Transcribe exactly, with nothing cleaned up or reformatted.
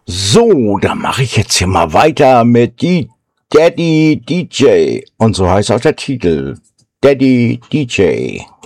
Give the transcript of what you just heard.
So, dann mache ich jetzt hier mal weiter mit die Daddy D J. Und so heißt auch der Titel. Daddy D J.